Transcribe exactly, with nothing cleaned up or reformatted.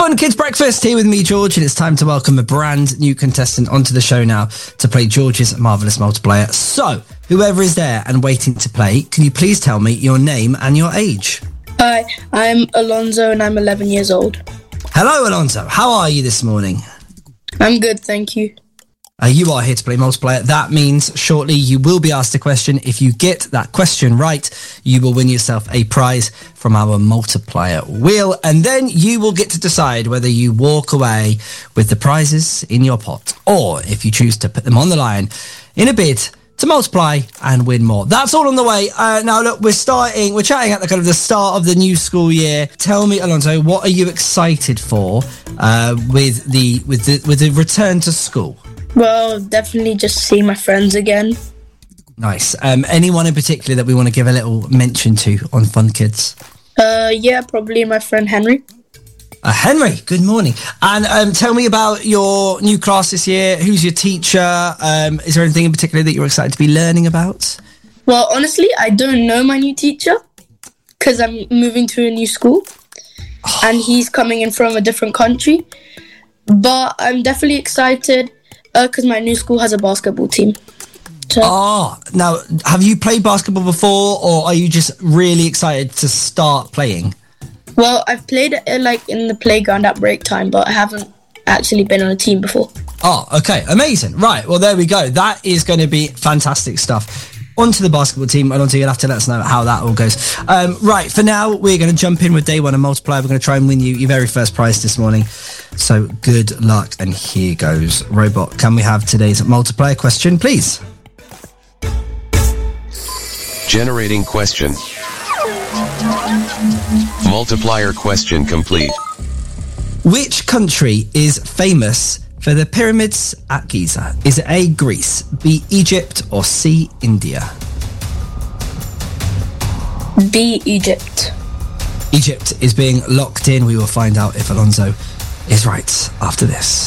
Fun Kids Breakfast here with me, George, and it's time to welcome a brand new contestant onto the show now to play George's Marvellous Multiplier. So, whoever is there and waiting to play, can you please tell me your name and your age? Hi, I'm Alonso and I'm eleven years old. Hello, Alonso. How are you this morning? I'm good, thank you. Uh, you are here to play Multiplier. That means shortly you will be asked a question. If you get that question right, you will win yourself a prize from our Multiplier wheel, and then you will get to decide whether you walk away with the prizes in your pot, or if you choose to put them on the line in a bid to multiply and win more. That's all on the way. Uh, now, look, we're starting, we're chatting at the kind of the start of the new school year. Tell me, Alonso, what are you excited for uh, with the with the with the return to school? Well, definitely just see my friends again. Nice. Um, anyone in particular that we want to give a little mention to on Fun Kids? Uh, yeah, probably my friend Henry. Uh, Henry, good morning. And um, tell me about your new class this year. Who's your teacher? Um, is there anything in particular that you're excited to be learning about? Well, honestly, I don't know my new teacher because I'm moving to a new school oh. and he's coming in from a different country. But I'm definitely excited because uh, my new school has a basketball team. So. Oh, now, have you played basketball before, or are you just really excited to start playing? Well, I've played uh, like in the playground at break time, but I haven't actually been on a team before. Oh, okay, amazing. Right, well, there we go. That is going to be fantastic stuff. Onto the basketball team, Alonso, you'll have to let us know how that all goes. Um, right, for now, we're going to jump in with day one and multiply. We're going to try and win you your very first prize this morning. So good luck, and here goes. Robot, can we have today's multiplier question, please? Generating question. Multiplier question complete. Which country is famous for the pyramids at Giza? Is it A, Greece, B, Egypt, or C, India? B, Egypt. Egypt is being locked in. We will find out if Alonso is right after this.